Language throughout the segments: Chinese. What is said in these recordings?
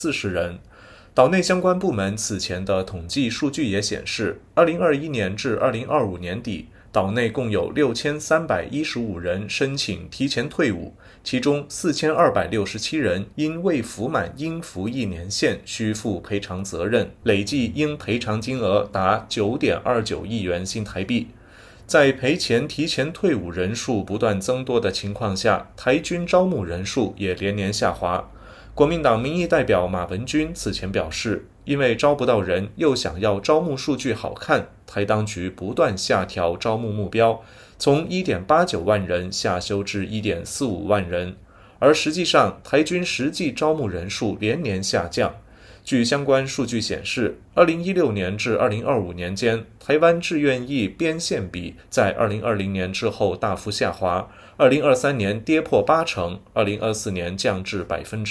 40人。岛内相关部门此前的统计数据也显示，2021年至2025年底，岛内共有6315人申请提前退伍，其中4267人因未服满应服役年限需负赔偿责任，累计应赔偿金额达9.29亿元新台币。在赔钱提前退伍人数不断增多的情况下，台军招募人数也连年下滑。国民党民意代表马文君此前表示，因为招不到人，又想要招募数据好看，台当局不断下调招募目标，从 1.89 万人下修至 1.45 万人，而实际上台军实际招募人数连年下降。据相关数据显示，2016年至2025年间，台湾志愿役编线比在2020年之后大幅下滑，2023年跌破80%，2024年降至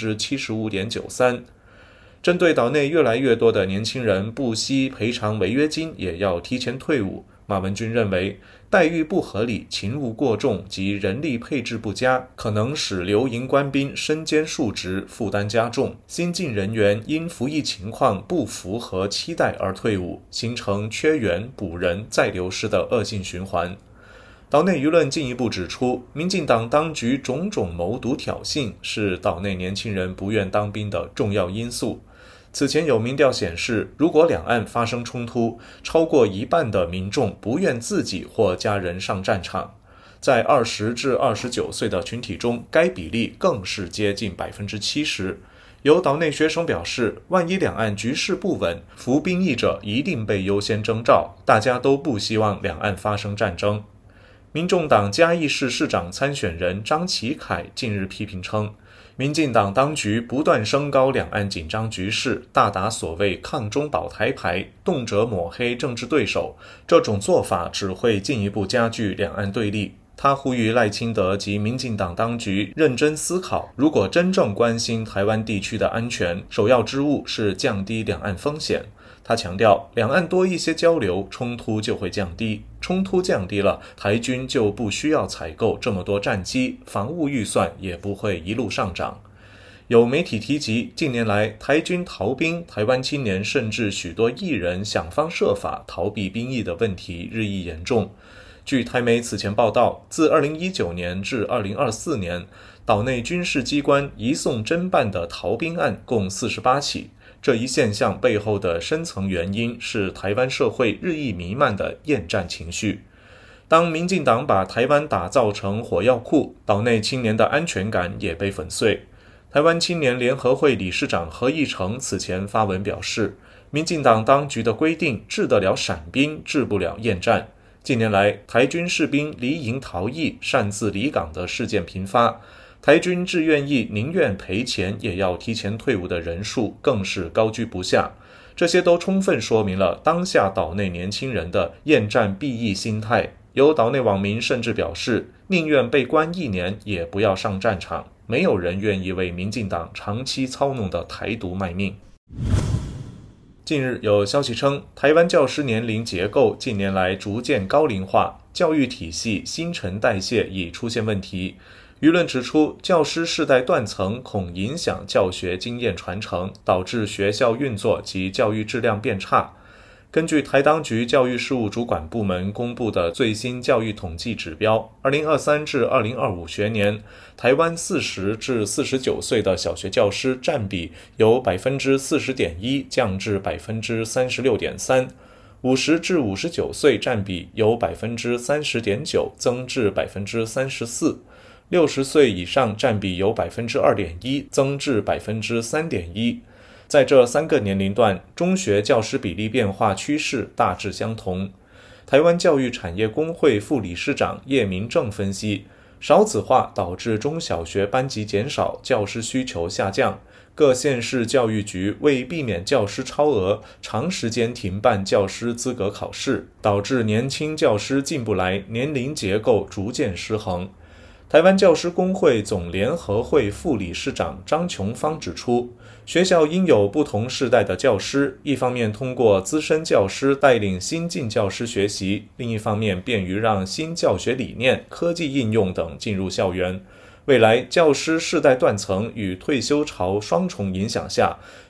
75.93%。针对岛内越来越多的年轻人不惜赔偿违约金也要提前退伍，马文君认为，待遇不合理、勤务过重及人力配置不佳，可能使留营官兵身兼数职，负担加重。新进人员因服役情况不符合期待而退伍，形成缺员补人再流失的恶性循环。岛内舆论进一步指出，民进党当局种种谋独挑衅是岛内年轻人不愿当兵的重要因素。此前有民调显示，如果两岸发生冲突，超过一半的民众不愿自己或家人上战场。在20至29岁的群体中，该比例更是接近 70%。有岛内学生表示，万一两岸局势不稳，服兵役者一定被优先征召，大家都不希望两岸发生战争。民众党嘉义市市长参选人张启凯近日批评称，民进党当局不断升高两岸紧张局势，大打所谓抗中保台牌，动辄抹黑政治对手，这种做法只会进一步加剧两岸对立。他呼吁赖清德及民进党当局认真思考，如果真正关心台湾地区的安全，首要之务是降低两岸风险。他强调，两岸多一些交流，冲突就会降低，冲突降低了，台军就不需要采购这么多战机，防务预算也不会一路上涨。有媒体提及，近年来台军逃兵，台湾青年甚至许多艺人想方设法逃避兵役的问题日益严重。据台媒此前报道，自2019年至2024年，岛内军事机关移送侦办的逃兵案共48起。这一现象背后的深层原因是台湾社会日益弥漫的厌战情绪。当民进党把台湾打造成火药库，岛内青年的安全感也被粉碎。台湾青年联合会理事长何义成此前发文表示，民进党当局的规定治得了闪兵，治不了厌战。近年来，台军士兵离营逃逸、擅自离港的事件频发，台军志愿役宁愿赔钱也要提前退伍的人数更是高居不下。这些都充分说明了当下岛内年轻人的厌战避役心态。有岛内网民甚至表示，宁愿被关1年也不要上战场，没有人愿意为民进党长期操弄的台独卖命。近日有消息称，台湾教师年龄结构近年来逐渐高龄化，教育体系新陈代谢已出现问题。舆论指出，教师世代断层恐影响教学经验传承，导致学校运作及教育质量变差。根据台当局教育事务主管部门公布的最新教育统计指标，2023至2025学年，台湾40至49岁的小学教师占比由 40.1% 降至 36.3%， 50至59岁占比由 30.9% 增至 34%， 60岁以上占比由 2.1% 增至 3.1%。在这3个年龄段，中学教师比例变化趋势大致相同。台湾教育产业工会副理事长叶明正分析，少子化导致中小学班级减少，教师需求下降。各县市教育局为避免教师超额，长时间停办教师资格考试，导致年轻教师进不来，年龄结构逐渐失衡。台湾教师工会总联合会副理事长张琼芳指出，学校应有不同世代的教师，一方面通过资深教师带领新进教师学习，另一方面便于让新教学理念、科技应用等进入校园。 未来教师世代断层与退休潮双重影响下，